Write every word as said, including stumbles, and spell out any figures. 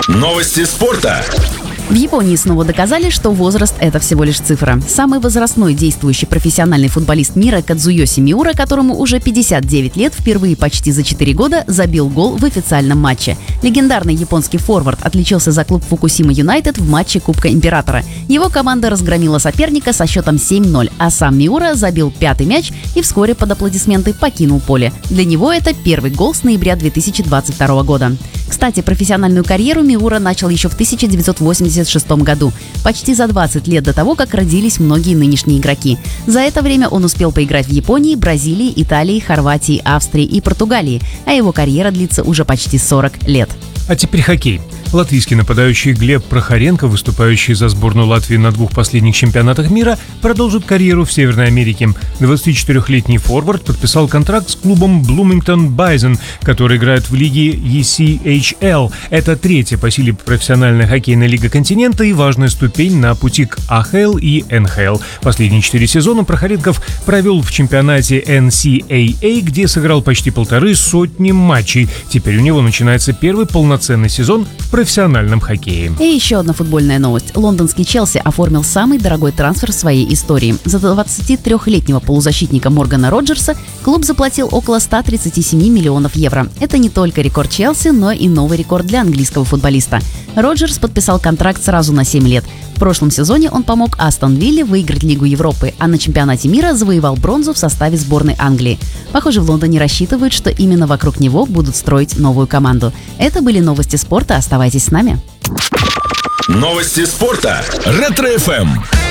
Новости спорта. В Японии снова доказали, что возраст – это всего лишь цифра. Самый возрастной действующий профессиональный футболист мира Кадзуёси Миура, которому уже пятьдесят девять лет, впервые почти за четыре года забил гол в официальном матче. Легендарный японский форвард отличился за клуб Фукусима Юнайтед в матче Кубка Императора. Его команда разгромила соперника со счетом семь ноль, а сам Миура забил пятый мяч и вскоре под аплодисменты покинул поле. Для него это первый гол с ноября две тысячи двадцать второго года. Кстати, профессиональную карьеру Миура начал еще в тысяча девятьсот восемьдесят шестом году, почти за двадцать лет до того, как родились многие нынешние игроки. За это время он успел поиграть в Японии, Бразилии, Италии, Хорватии, Австрии и Португалии, а его карьера длится уже почти сорок лет. А теперь хоккей. Латвийский нападающий Глеб Прохоренко, выступающий за сборную Латвии на двух последних чемпионатах мира, продолжит карьеру в Северной Америке. двадцатичетырёхлетний форвард подписал контракт с клубом Bloomington Bison, который играет в лиге и си эйч эл. Это третья по силе профессиональная хоккейная лига континента и важная ступень на пути к эй эйч эл и эн эйч эл. Последние четыре сезона Прохоренков провел в чемпионате эн си эй эй, где сыграл почти полторы сотни матчей. Теперь у него начинается первый полноценный сезон в профессиональном хоккее. И еще одна футбольная новость. Лондонский Челси оформил самый дорогой трансфер в своей истории. За двадцатитрёхлетнего полузащитника Моргана Роджерса клуб заплатил около ста тридцати семи миллионов евро. Это не только рекорд Челси, но и новый рекорд для английского футболиста. Роджерс подписал контракт сразу на семь лет. В прошлом сезоне он помог Астон Вилле выиграть Лигу Европы, а на чемпионате мира завоевал бронзу в составе сборной Англии. Похоже, в Лондоне рассчитывают, что именно вокруг него будут строить новую команду. Это были новости спорта. Оставайтесь с нами. Новости спорта. Ретро-эф эм.